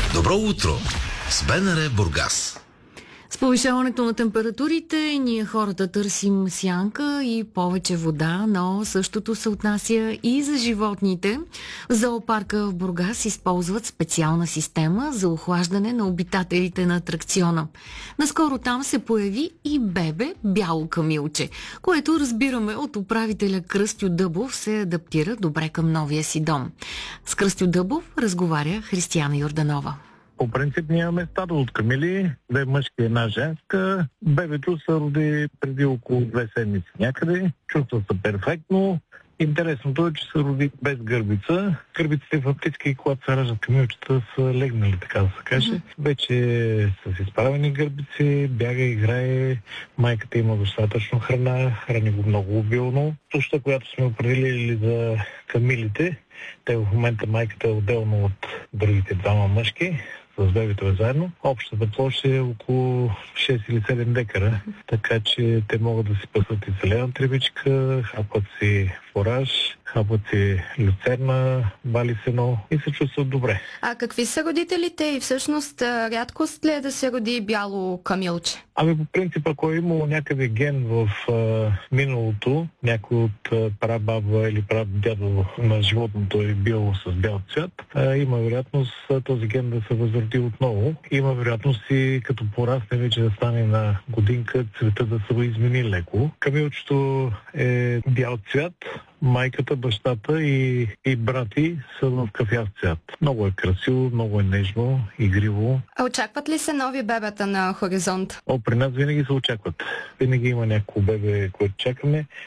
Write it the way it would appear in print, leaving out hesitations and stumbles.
Добро утро с БНР Бургас. С повишаването на температурите ние хората търсим сянка и повече вода, но същото се отнася и за животните. В зоопарка в Бургас използват специална система за охлаждане на обитателите на атракциона. Наскоро там се появи и бебе бяло камилче, което разбираме от управителя Кръстю Дъбов се адаптира добре към новия си дом. С Кръстю Дъбов разговаря Християна Йорданова. По принцип ние имаме стадо от камили, две мъжки и една женска. Бебето се роди преди около 2 седмици някъде. Чувства се перфектно. Интересното е, че се роди без гърбица. Гърбиците фактически, когато се раждат камилчета, са легнали, така да се каже. Вече с изправени гърбици, бяга, играе. Майката има достатъчно храна, храни го много обилно. Сущата, която сме определили за камилите, те в момента майката е отделно от другите двама мъжки, с бебето е заедно. Общата площ е около 6 или 7 декара, така че те могат да си пасат и зелена тревичка, хапат си фораж, хапат си люцерна, бали сено и се чувстват добре. А какви са родителите и всъщност рядкост ли е да се роди бяло камилче? Ами по принцип, ако е имало някъде ген в миналото, някой от прабаба или прадядо на животното е бил с бял цвят, има вероятност този ген да се възроди отново. Има вероятност и като порасне вече да стане на годинка, цвета да се измени леко. Камилчето е бял цвят, майката, бащата и брати са в кафяв цвят. Много е красиво, много е нежно, игриво. А очакват ли се нови бебета на хоризонт? При нас винаги се очакват. Винаги има някакво бебе, което чакаме.